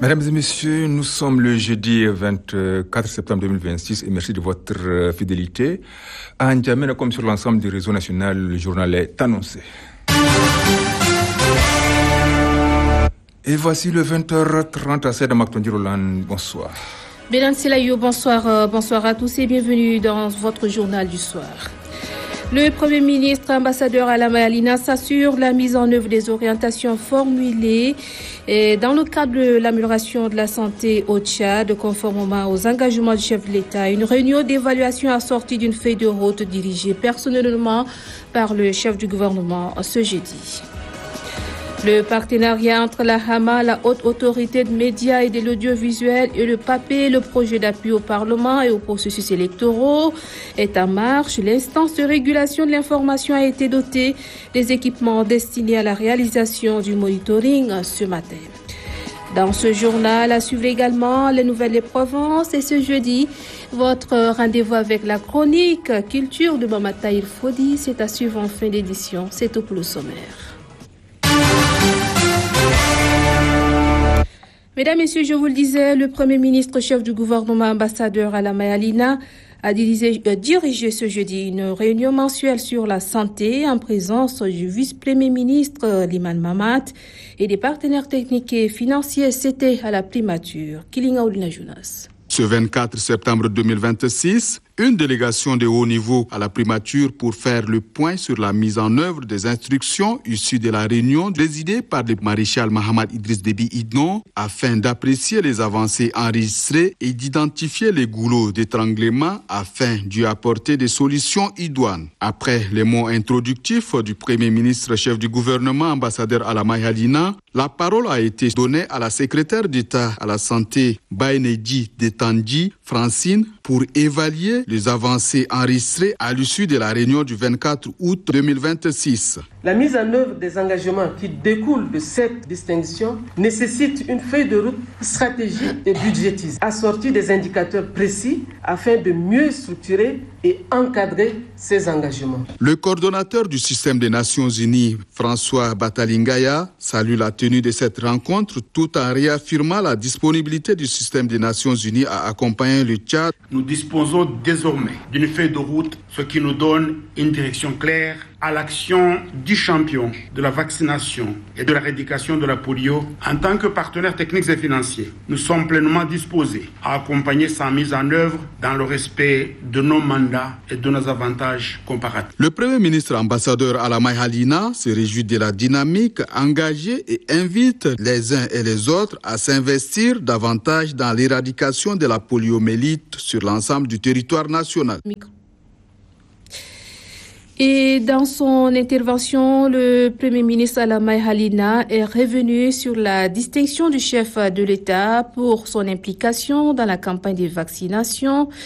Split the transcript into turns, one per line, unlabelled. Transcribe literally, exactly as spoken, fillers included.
Mesdames et messieurs, nous sommes le jeudi vingt-quatre septembre deux mille vingt-six et merci de votre fidélité. À N'Djamena, comme sur l'ensemble du réseau national, le journal est annoncé. Et voici le vingt heures trente à sept de Maktondi Roland. Bonsoir.
Bélan Selayou, bonsoir, bonsoir à tous et bienvenue dans votre journal du soir. Le Premier ministre ambassadeur Alama Alina s'assure la mise en œuvre des orientations formulées dans le cadre de l'amélioration de la santé au Tchad, conformément aux engagements du chef de l'État. Une réunion d'évaluation assortie d'une feuille de route dirigée personnellement par le chef du gouvernement ce jeudi. Le partenariat entre la Hama, la Haute Autorité de médias et de l'audiovisuel et le P A P, le projet d'appui au Parlement et aux processus électoraux, est en marche. L'instance de régulation de l'information a été dotée des équipements destinés à la réalisation du monitoring ce matin. Dans ce journal, à suivre également les nouvelles de Provence et ce jeudi, votre rendez-vous avec la chronique culture de Mamata Fodi, c'est à suivre en fin d'édition. C'est tout pour le sommaire. Mesdames, Messieurs, je vous le disais, le Premier ministre chef du gouvernement ambassadeur Alama Alina a dirigé, euh, dirigé ce jeudi une réunion mensuelle sur la santé en présence du vice-premier ministre euh, Liman Mamat et des partenaires techniques et financiers. C'était à la primature. Kilinga Oulina Jonas.
Ce vingt-quatre septembre deux mille vingt-six, une délégation de haut niveau à la primature pour faire le point sur la mise en œuvre des instructions issues de la réunion présidée par le maréchal Mahamad Idriss Déby Itno afin d'apprécier les avancées enregistrées et d'identifier les goulots d'étranglement afin d'y apporter des solutions idoines. Après les mots introductifs du Premier ministre chef du gouvernement ambassadeur Alama Alina, la parole a été donnée à la secrétaire d'État à la santé Baïneji Detandji Francine pour évaluer les avancées enregistrées à l'issue de la réunion du vingt-quatre août deux mille vingt-six.
La mise en œuvre des engagements qui découlent de cette distinction nécessite une feuille de route stratégique et budgétisée, assortie des indicateurs précis afin de mieux structurer et encadrer ces engagements.
Le coordonnateur du système des Nations Unies, François Batalingaya, salue la tenue de cette rencontre tout en réaffirmant la disponibilité du système des Nations Unies à accompagner le Tchad.
Nous disposons désormais d'une feuille de route, ce qui nous donne une direction claire à l'action du champion de la vaccination et de l'éradication de la polio. En tant que partenaires techniques et financiers, nous sommes pleinement disposés à accompagner sa mise en œuvre dans le respect de nos mandats et de nos avantages comparatifs.
Le Premier ministre ambassadeur Alama Alina se réjouit de la dynamique engagée et invite les uns et les autres à s'investir davantage dans l'éradication de la poliomyélite sur l'ensemble du territoire national.
Et dans son intervention, le Premier ministre Alama Alina est revenu sur la distinction du chef de l'État pour son implication dans la campagne de vaccination